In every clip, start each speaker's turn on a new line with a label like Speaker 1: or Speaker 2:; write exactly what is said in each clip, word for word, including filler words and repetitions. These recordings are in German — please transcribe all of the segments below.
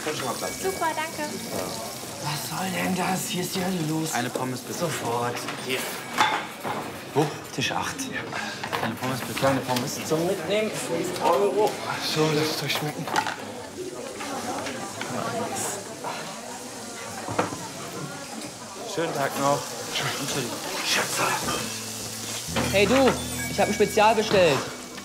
Speaker 1: Können schon mal Platz nehmen.
Speaker 2: Super, danke.
Speaker 1: Super.
Speaker 3: Was soll denn das? Hier ist die Hölle los.
Speaker 1: Eine Pommes bitte.
Speaker 3: Sofort.
Speaker 1: Hier.
Speaker 3: Wo? Tisch acht.
Speaker 1: Ja. Eine Pommes bitte.
Speaker 3: Kleine Pommes zum Mitnehmen. fünf Euro.
Speaker 1: So, lass es euch schmecken. Schönen Tag noch. Entschuldigung.
Speaker 3: Schätze. Hey du, ich habe ein Spezial bestellt.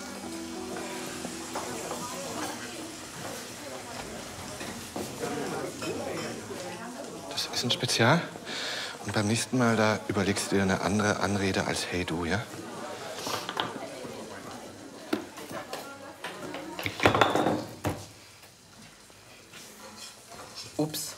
Speaker 1: Das ist ein Spezial. Und beim nächsten Mal, da überlegst du dir eine andere Anrede als Hey du, ja?
Speaker 3: Ups.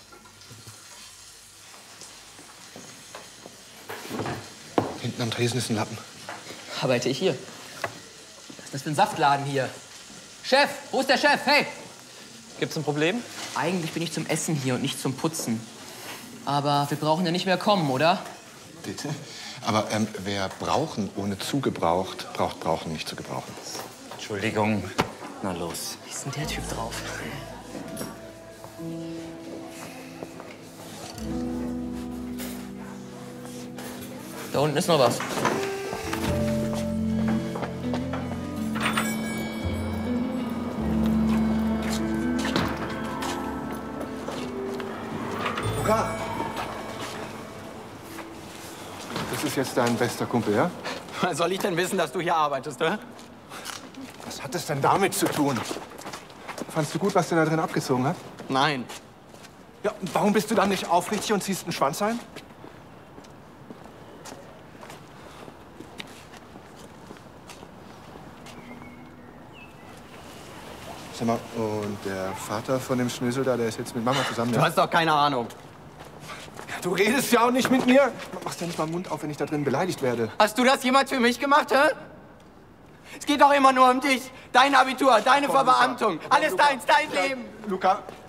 Speaker 1: Hinten am Tresen ist ein Lappen.
Speaker 3: Arbeite ich hier? Was ist das für ein Saftladen hier? Chef, wo ist der Chef? Hey!
Speaker 4: Gibt's ein Problem?
Speaker 3: Eigentlich bin ich zum Essen hier und nicht zum Putzen. Aber wir brauchen ja nicht mehr kommen, oder?
Speaker 1: Bitte? Aber ähm, wer brauchen ohne zugebraucht, braucht brauchen nicht zu gebrauchen.
Speaker 4: Entschuldigung. Na los.
Speaker 3: Wie ist denn der Typ drauf? Da unten ist noch was.
Speaker 1: Luca! Das ist jetzt dein bester Kumpel, ja?
Speaker 4: Woher soll ich denn wissen, dass du hier arbeitest, oder?
Speaker 1: Was hat das denn damit zu tun? Fandst du gut, was der da drin abgezogen hat?
Speaker 4: Nein.
Speaker 1: Ja, und warum bist du dann nicht aufrichtig und ziehst einen Schwanz ein? Sag mal, und der Vater von dem Schnösel da, der ist jetzt mit Mama zusammen,
Speaker 4: Du
Speaker 1: ja?
Speaker 4: hast doch keine Ahnung.
Speaker 1: Du redest ja auch nicht mit mir. Machst ja nicht mal den Mund auf, wenn ich da drin beleidigt werde.
Speaker 4: Hast du das jemals für mich gemacht, hä? Es geht doch immer nur um dich. Dein Abitur, deine
Speaker 1: Komm,
Speaker 4: Verbeamtung.
Speaker 1: Luca.
Speaker 4: Alles
Speaker 1: Luca.
Speaker 4: deins, dein
Speaker 1: Ja,
Speaker 4: Leben.
Speaker 1: Luca,